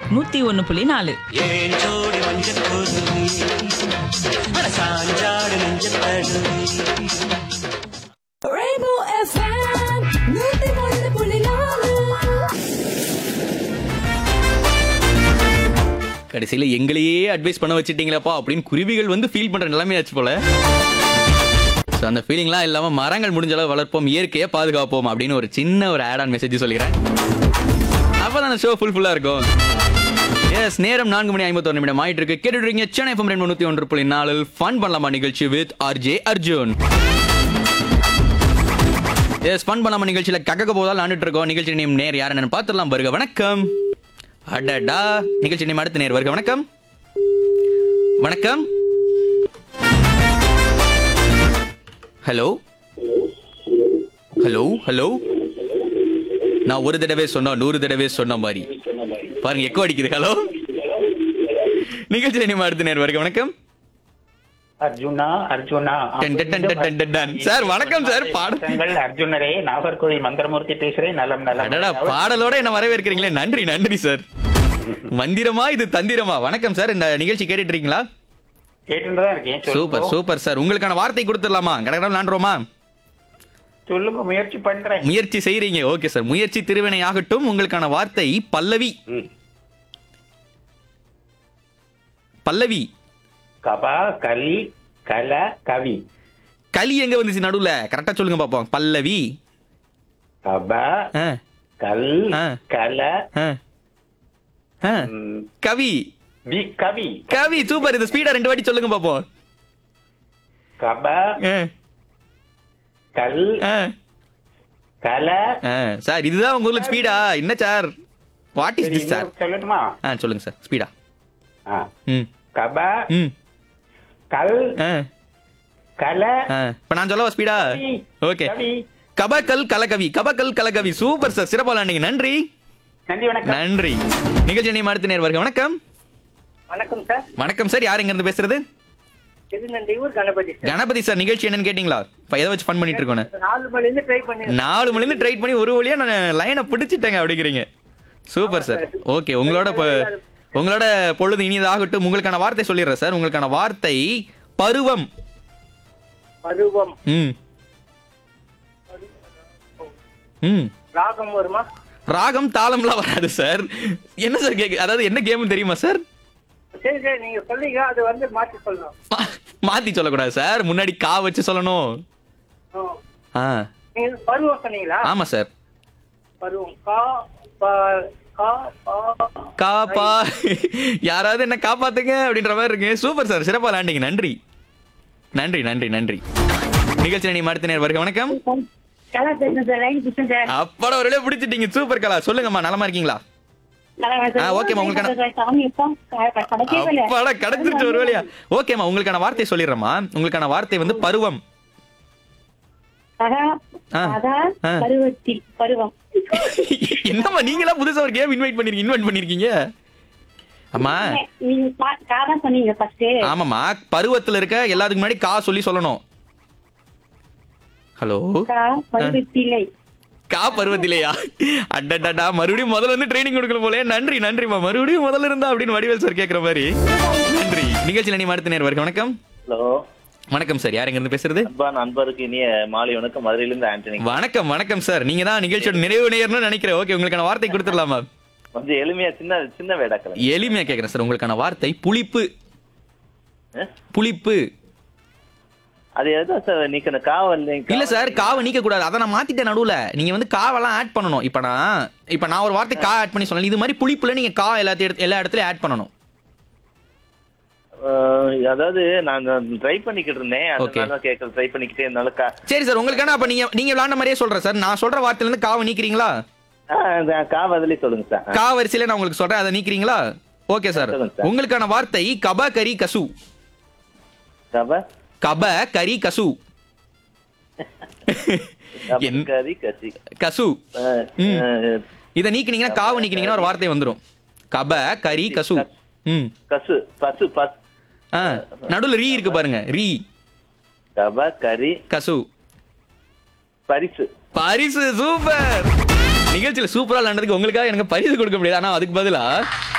101.4. ஏஞ்சோடி மஞ்சள் கொருவி சாஞ்சாடு நெஞ்சல் தழுவி Rainbow FM 101.4. கடைசியில எங்களையே அட்வைஸ் பண்ண வச்சிட்டீங்களப்பா அப்படின்னு குருவிகள் வந்து ஃபீல் பண்ற நிலைமையாச்சு போல. So, அந்த ஃபீலிங்லாம் இல்லாம மரங்கள் முடிஞ்ச அளவு வளர்ப்போம், இயற்கையை பாதுகாப்போம் அப்படின்னு ஒரு சின்ன ஒரு ஆட் ஆன் மெசேஜ் சொல்லிக்கிறேன். அப்பதான் அந்த ஷோ ஃபுல்லா இருக்கும். எஸ், நேரம் 4:51 ஆயிட்டு இருக்கு. கேட்டுட்டு இருக்கீங்க சென்னை FM 101.4 ஃபன் பண்ணலாமா நிகழ்ச்சி with RJ Arjun. S, fun பண்ணலாமா நிகழ்ச்சியில கக்க போதால் ஆண்டுட்டு இருக்கோம். நிகழ்ச்சி நேம் நேர் யார் என்னன்னு பார்த்துடலாம். வருக வணக்கம். அடடா, நிகழ்ச்சி நேம் அடுத்த நேர். வருக வணக்கம். வணக்கம். Hello hello hello. நான் ஒரு தடவை சொன்னா 100 தடவை சொன்ன மாதிரி பாருங்க, எக்கோ அடிக்குது. ஹலோ, நிகழ்ச்சியில நேம் அடுத்த நேர். வருக வணக்கம். அர்ஜுனா அர்ஜுனா சார் வணக்கம் சார். பாடங்கள் அர்ஜுனரே, நாகர்கோவில் மந்திரமூர்த்தி பேசுறேன். நலம் நலம். அடடா, பாடலோட என்ன வரவேற்கிறீங்களே, நன்றி நன்றி சார். மந்திரமா இது தந்திரமா? வணக்கம் சார், இந்த நிகழ்ச்சி கேட்டுட்டு இருக்கீங்களா? கேட்டுதான் இருக்கேன். Super super sir. உங்களுக்கான வார்த்தை கொடுத்துடலாமா? கடகடம் விளாண்டுருமா? சொல்லுங்க, முயற்சி பண்றேன். முயற்சி செய்றீங்க, ஓகே சார். முயற்சி திருவினை ஆகட்டும். உங்களுக்கான வார்த்தை பல்லவி. பல்லவி. கபா கலி கல கவி. களி எங்க வந்துச்சு நடுவுல? கரெக்டா சொல்லுங்க பாப்போம். பல்லவி. கபா ஆ, கல் ஆ. கல ஆ, ஆ. கவி. கவி. கவி, சூப்பர். இது ஸ்பீடா 2 வாட்டி சொல்லுங்க பாப்போம். கபா ஆ, கல் ஆ. கல. சார் இதுதான் உங்க ஊர்ல ஸ்பீடா என்ன sir? What is this sir? சொல்லட்டுமா? சொல்லுங்க சார் ஸ்பீடா. ம் கபா ம் கல் ஆ கல. இப்ப நான் சொல்லவா ஸ்பீடா? ஓகே. கவி. கபக்கல் கலகவி. கபக்கல் கலகவி. சூப்பர் சார், சிறப்பா விளையாண்டீங்க. நன்றி நன்றி, வணக்கம். நன்றி. நிகழ்ச்சி நேம் அடுத்த நேர். வருக வணக்கம். வணக்கம் சார். வணக்கம் சார், யார் எங்க இருந்து பேசுறது? திருநெல்வேலூர் கணபதி சார். கணபதி சார், நிகழ்ச்சி என்னன்னு கேட்டீங்களா? இப்ப எதை வச்சு ஃபன் பண்ணிட்டு இருக்கோம்? 4 மணிலேருந்து ட்ரை பண்ணி 4 மணிலேருந்து ட்ரை பண்ணி ஒரு வழியா நான் லைனை பிடிச்சிட்டேங்க அப்படிங்கிறீங்க. Super sir. ஓகே, உங்களோட பொழுது இனியதாகட்டும். உங்களுக்கான வார்த்தை சொல்லிடுறேன் சார். உங்களுக்கான வார்த்தை பருவம். பருவம். ம் ம் ராகம் வருமா? ராகம் தாளம்லாம் வராது சார். என்ன சார் கேக்கு? அதாவது என்ன கேம் தெரியுமா சார்? சரி சரி, நீங்க சொல்றீங்க, அது வந்து மாற்றி சொல்லணும். மாத்தி சொல்லக்கூடாது சார், முன்னாடி கா வச்சு சொல்லணும். நீங்க பருவம் சொன்னீங்களா? ஆமா சார். பருவம். கா பா கா பா. காப்பா. யாராவது என்ன காப்பாத்துங்க அப்படின்ற மாதிரி இருக்கு. சூப்பர் சார், சிறப்பா விளையாண்டீங்க. நன்றி நன்றி நன்றி நன்றி. நிகழ்ச்சி நீ அடுத்த நேர். வருக வணக்கம். கலா பேசுறேன் சார். Line Krishnan sir. அப்பட ஒரு வேலையை பிடிச்சிட்டீங்க. சூப்பர் கலா. சொல்லுங்கம்மா, நலமா இருக்கீங்களா? ஓகேம்மா, உங்களுக்கான அப்பாடா கிடைச்சிருச்சு ஒரு வேலையா. ஓகேம்மா, உங்களுக்கான வார்த்தை சொல்லிடுறேம்மா. உங்களுக்கான வார்த்தை வந்து பருவம். பருவம். என்னம்மா நீங்களா புதுசா ஒரு கேம் இன்வைட் பண்ணிருக்கீங்க? அம்மா சொன்னீங்க ஃபர்ஸ்ட். ஆமாம்மா, பருவத்துல இருக்க எல்லாத்துக்கு முன்னாடி கா சொல்லி சொல்லணும். ஹலோ, பருவத்திலே. கா பருவத்திலேயா? அடடடா, மறுபடியும் முதல்ல இருந்து ட்ரைனிங் கொடுக்கணும் போலே. நன்றி நன்றிமா. மறுபடியும் முதல்ல இருந்தா அப்படின்னு வடிவேல் சார் கேட்கிற மாதிரி. நன்றி. நிகழ்ச்சியில் நீ அடுத்த நேர். வருக வணக்கம். ஹலோ, வணக்கம் சார், யார் எங்க இருந்து பேசுறது? நண்பருக்கு இனிய மாலை வணக்கம். மதுரையிலிருந்து ஆண்டனி. வணக்கம் வணக்கம் சார். நீங்க தான் நிகழ்ச்சியோட நிறைவு நேயர்னு நினைக்கிறேன். ஓகே, உங்களுக்கான வார்த்தை கொடுத்துடலாமா? கொஞ்சம் எளிமையா சின்ன வேடாக்கள். எளிமையா கேக்குறேன் சார். உங்களுக்கான வார்த்தை புளிப்பு. புளிப்பு. அது எதுவும் சார் நீக்கணும்? காவல் இல்ல சார், காவை நீக்க கூடாது. அதை நான் மாத்திட்டேன் நடுவுல. நீங்க வந்து காவெல்லாம் ஆட் பண்ணணும். இப்ப நான் ஒரு வார்த்தை கா ஆட் பண்ணி சொன்னேன். இது மாதிரி புளிப்புல நீங்க கா எல்லா இடத்துலயும் ஆட் பண்ணணும். அதாவது நான் ட்ரை பண்ணிக்கிட்டு இருந்தேன். அதனால கேட்க ட்ரை பண்ணிக்கிட்டே இருந்தாலும். சரி சார், உங்களுக்கான அப்ப நீங்க விளையாண்ட மாதிரியே சொல்றேன் சார். நான் சொல்ற வார்த்தையில இருந்து காவை நீக்கிறீங்களா? கா பதிலே சொல்லுங்க சார். கா வரிசையில நான் உங்களுக்கு சொல்றேன், அதை நீக்கிறீங்களா? Okay sir. உங்களுக்கான வார்த்தை கப கரி கசு. கப கரி கசு. கசு. இத நீக்கினீங்கன்னா காவை நீக்கினீங்கன்னா ஒரு வார்த்தை வந்துரும். கப கரி கசு. கசு பசு பஸ். நடுவுல ரீ இருக்கு பாருங்க. ரீ. கப கரி கசு. பரிசு. பரிசு. சூப்பர். நிகழ்ச்சியில சூப்பரா விளையாண்டதுக்கு உங்களுக்காக எனக்கு பரிசு கொடுக்க முடியாது. ஆனா அதுக்கு பதிலா